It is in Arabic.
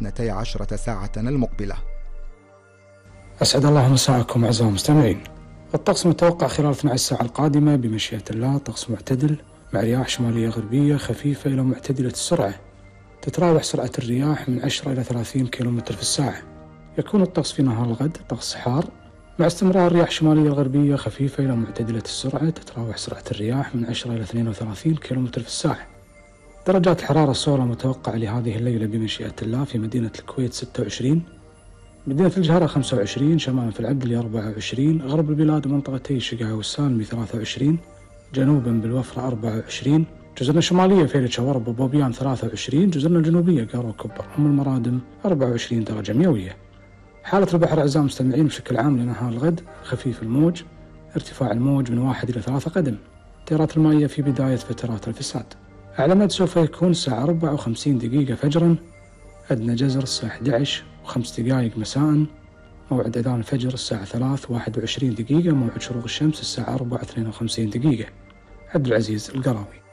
12 ساعة المقبلة. أسعد الله مساءكم أعزائي المستمعين. الطقس متوقع خلال 12 ساعة القادمة بمشيئة الله طقس معتدل مع رياح شمالية غربية خفيفة إلى معتدلة السرعة، تتراوح سرعة الرياح من 10 إلى 30 كيلومتر في الساعة. يكون الطقس في نهار الغد طقس حار مع استمرار رياح شمالية غربية خفيفة إلى معتدلة السرعة، تتراوح سرعة الرياح من 10 إلى 32 كيلومتر في الساعة. درجات الحرارة الصغرى متوقعة لهذه الليلة بمشيئة الله في مدينة الكويت 26، مدينة الجهرة 25، شمالا في العبدلي 24، غرب البلاد ومنطقتي شقاوي والسالمي 23، جنوبا بالوفرة 24، جزرنا الشمالية فيلة شورب وبوبيان 23، جزرنا الجنوبية قارو كبر أم المرادم 24 درجة مئوية. حالة البحر أعزائي المستمعين بشكل عام لنهار الغد خفيف الموج، ارتفاع الموج من 1 إلى 3 قدم، التيارات المائية في بداية فترات الفساد. أعلى مد سوف يكون الساعة 54 دقيقة فجرا، أدنى جزر الساعة 11:05 مساء، موعد أذان الفجر الساعة 3:21 دقيقة، موعد شروق الشمس الساعة 4:52 دقيقة. عبد العزيز القراوي.